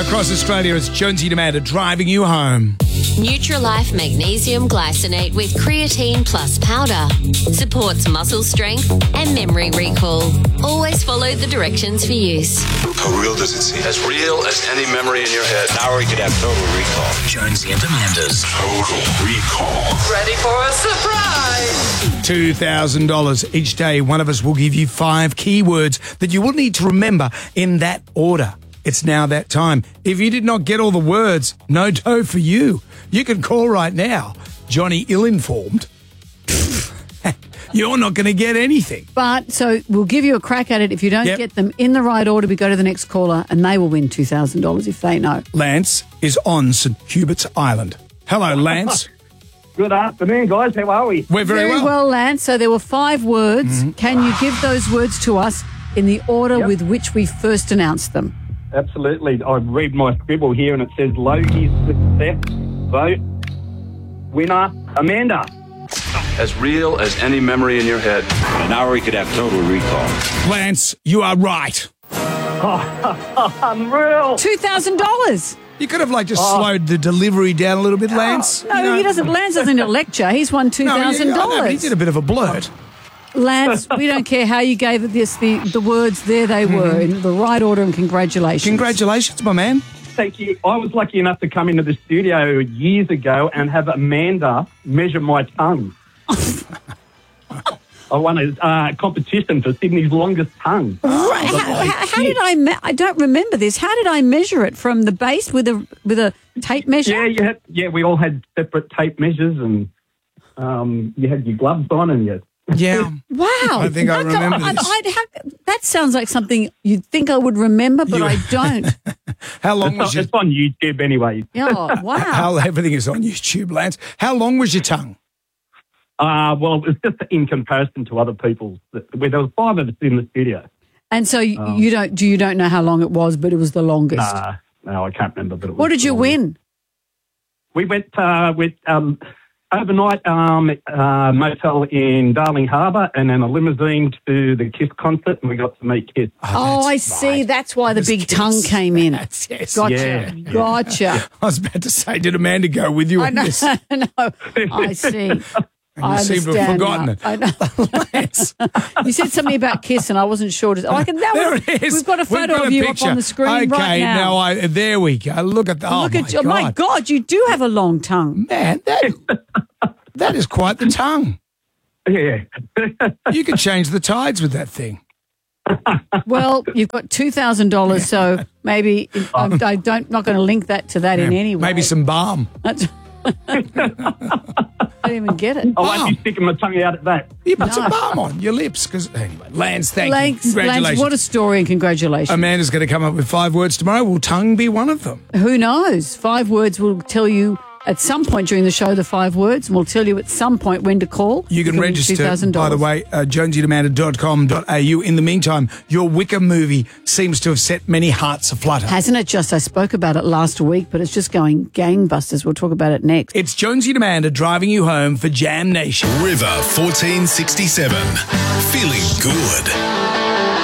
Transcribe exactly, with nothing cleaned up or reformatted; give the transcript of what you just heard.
Across Australia, it's Jonesy and Amanda driving you home. Nutrilife Magnesium Glycinate with creatine plus powder supports muscle strength and memory recall. Always follow the directions for use. How real does it seem? As real as any memory in your head. Now we could have total recall. Jonesy and Amanda's Total Recall. Ready for a surprise? two thousand dollars each day. One of us will give you five keywords that you will need to remember in that order. It's now that time. If you did not get all the words, no dough for you. You can call right now. Johnny ill-informed. You're not going to get anything. But, so we'll give you a crack at it. If you don't Yep. get them in the right order, we go to the next caller and they will win two thousand dollars if they know. Lance is on St Hubert's Island. Hello, Lance. Good afternoon, guys. How are we? We're very, well. Lance. So there were five words. Can you give those words to us in the order Yep. with which we first announced them? Absolutely. I read my scribble here and it says Logie's success vote winner, Amanda. As real as any memory in your head. And now we could have total recall. Lance, you are right. Unreal. two thousand dollars. You could have, like, just slowed the delivery down a little bit, Lance. No, You know? he doesn't. Lance doesn't need a lecture. He's won two No, thousand he- I know, but he dollars. did a bit of a blurt. Lance, we don't care how you gave it this. The, the words, there they were, in the right order, and congratulations. Congratulations, my man. Thank you. I was lucky enough to come into the studio years ago and have Amanda measure my tongue. I won a uh, competition for Sydney's longest tongue. Right. How, how, how did I? Me- I don't remember this. How did I measure it from the base with a with a tape measure? Yeah, you had, yeah, we all had separate tape measures and um, you had your gloves on and your... Yeah. Wow. I think I How come- remember I- this. I- how- that sounds like something you'd think I would remember, but You- I don't. How long It's, was on, your... it's on YouTube anyway. Oh, wow. How, everything is on YouTube, Lance. How long was your tongue? Uh, well, it was just in comparison to other people's. Where there was five of us in the studio. And so you, you don't do you don't know how long it was, but it was the longest. Nah, no, I can't remember. But it was What did you long. win? We went uh, with um, overnight um, uh, motel in Darling Harbour, and then a limousine to the Kiss concert, and we got to meet Kiss. Oh, I that's see. right. That's why the It was big Kiss. tongue came in. Yes, yes. Gotcha. Yeah. Gotcha. I was about to say, did Amanda go with you I on know. this? no, I see. And I you seem to have understand forgotten now. it. I know. Lance. You said something about Kiss, and I wasn't sure. To, oh, I can. That There was, it is. We've got a photo got of you picture. up on the screen okay, right now. I, there we go. Look at that. Oh, Look my at you. God. My God, you do have a long tongue. Man, that, that is quite the tongue. Yeah. You could change the tides with that thing. Well, you've got two thousand dollars, so maybe I, I don't not going to link that to that in any way. Maybe some balm. That's, I didn't even get it. I won't be sticking my tongue out at that. You put some balm on your lips. Because anyway, Lance, thank Lance, you. Congratulations. Lance, what a story, and congratulations. Amanda's going to come up with five words tomorrow. Will tongue be one of them? Who knows? Five words will tell you at some point during the show the five words, and we'll tell you at some point when to call. You can win register, two thousand dollars. by the way, uh, jonesy and amanda dot com dot a u. In the meantime, your Wicker movie seems to have set many hearts aflutter. Hasn't it just? I spoke about it last week, but it's just going gangbusters. We'll talk about it next. It's Jonesy and Amanda driving you home for Jam Nation. River fourteen sixty-seven. Feeling good.